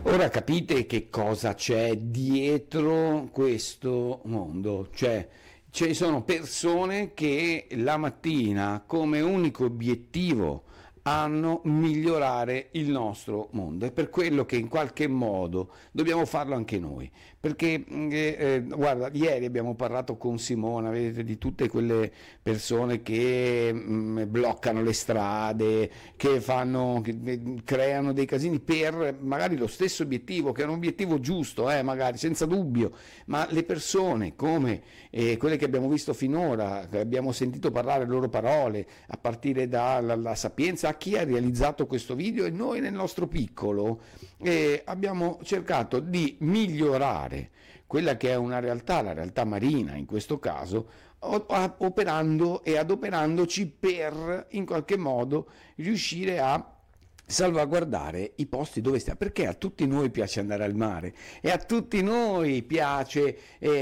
Ora capite che cosa c'è dietro questo mondo, cioè ci sono persone che la mattina come unico obiettivo hanno migliorare il nostro mondo. È per quello che in qualche modo dobbiamo farlo anche noi, perché guarda, ieri abbiamo parlato con Simona, vedete, di tutte quelle persone che bloccano le strade, che creano dei casini per magari lo stesso obiettivo, che è un obiettivo giusto, magari senza dubbio, ma le persone come quelle che abbiamo visto finora, che abbiamo sentito parlare le loro parole, a partire dalla Sapienza, chi ha realizzato questo video, e noi nel nostro piccolo abbiamo cercato di migliorare quella che è una realtà, la realtà marina in questo caso, operando e adoperandoci per in qualche modo riuscire a salvaguardare i posti dove stiamo, perché a tutti noi piace andare al mare e a tutti noi piace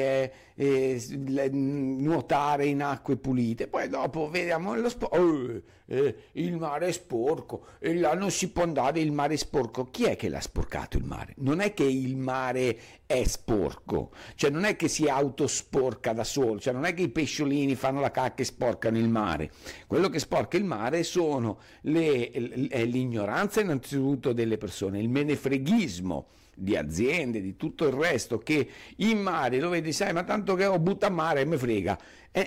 nuotare in acque pulite, poi dopo vediamo il mare è sporco e là non si può andare, il mare è sporco. Chi è che l'ha sporcato il mare? Non è che il mare è sporco, cioè non è che si autosporca da solo, cioè non è che i pesciolini fanno la cacca e sporcano il mare. Quello che sporca il mare sono l'ignoranza innanzitutto delle persone, il menefreghismo di aziende, di tutto il resto, che in mare lo vedi, sai, ma tanto che ho butta a mare e mi frega.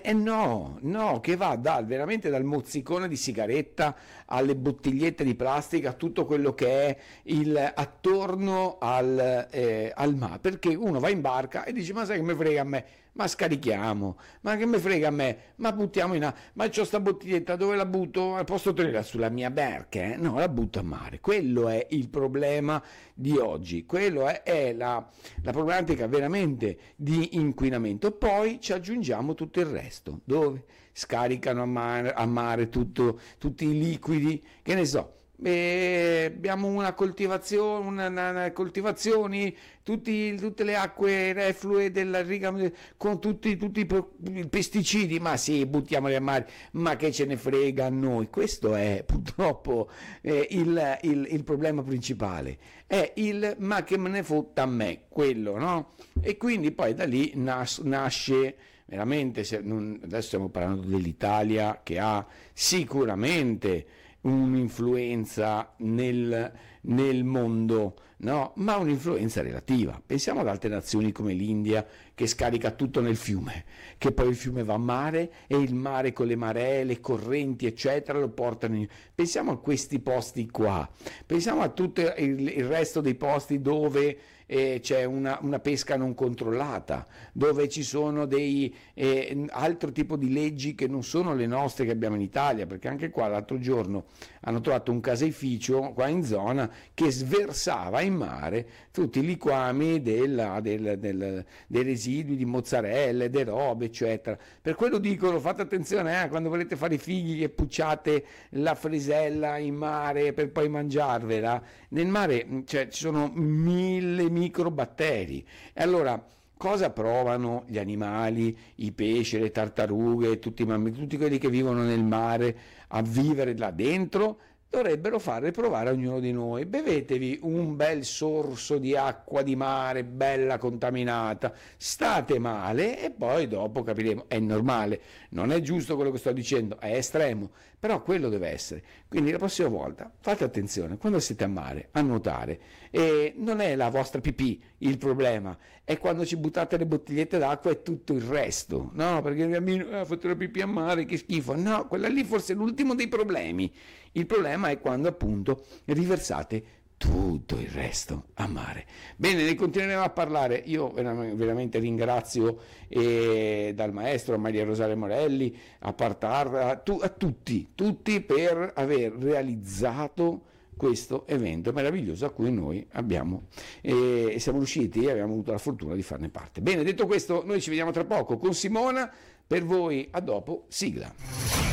No, che va veramente dal mozzicone di sigaretta alle bottigliette di plastica, a tutto quello che è attorno al mare, perché uno va in barca e dice: ma sai che mi frega a me, ma scarichiamo, ma che mi frega a me, ma buttiamo in acqua, ma c'ho sta bottiglietta, dove la butto? Posso tenerla sulla mia barca? No, la butto a mare. Quello è il problema di oggi, quello è la problematica veramente di inquinamento. Poi ci aggiungiamo tutto il resto, dove scaricano a mare tutti i liquidi, che ne so. Abbiamo una coltivazioni, tutte le acque reflue della riga con tutti i pesticidi, ma sì, buttiamoli a mare, ma che ce ne frega a noi. Questo è purtroppo il problema principale, è il ma che me ne fotta a me, quello, no? E quindi poi da lì nasce veramente, adesso stiamo parlando dell'Italia, che ha sicuramente un'influenza nel mondo, no? Ma un'influenza relativa. Pensiamo ad altre nazioni come l'India, che scarica tutto nel fiume, che poi il fiume va a mare e il mare con le maree, le correnti eccetera lo portano Pensiamo a questi posti qua, pensiamo a tutto il resto dei posti dove c'è una pesca non controllata, dove ci sono altro tipo di leggi che non sono le nostre che abbiamo in Italia, perché anche qua l'altro giorno hanno trovato un caseificio qua in zona che sversava in mare tutti i liquami dei residui di mozzarelle, de robe eccetera. Per quello dicono: fate attenzione quando volete fare i figli che pucciate la frisella in mare per poi mangiarvela. Nel mare ci sono 1000 microbatteri, e allora cosa provano gli animali, i pesci, le tartarughe, tutti quelli che vivono nel mare a vivere là dentro? Dovrebbero fare provare a ognuno di noi: bevetevi un bel sorso di acqua di mare bella contaminata, state male e poi dopo capiremo. È normale, non è giusto quello che sto dicendo, è estremo, però quello deve essere. Quindi la prossima volta fate attenzione quando siete a mare a nuotare, e non è la vostra pipì il problema, è quando ci buttate le bottigliette d'acqua e tutto il resto, no? Perché il bambino ha fatto la pipì a mare, che schifo. No, quella lì forse è l'ultimo dei problemi. Il problema è quando appunto riversate tutto il resto a mare. Bene, ne continueremo a parlare. Io veramente ringrazio dal maestro a Maria Rosaria Morelli, a Partar, a tutti per aver realizzato questo evento meraviglioso a cui noi siamo riusciti e abbiamo avuto la fortuna di farne parte. Bene, detto questo, noi ci vediamo tra poco con Simona. Per voi, a dopo, sigla.